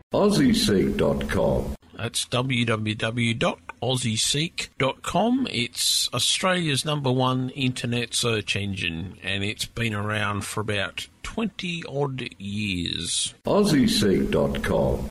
AussieSeek.com. That's www.aussieseek.com. It's Australia's #1 internet search engine, and it's been around for about 20-odd years. AussieSeek.com.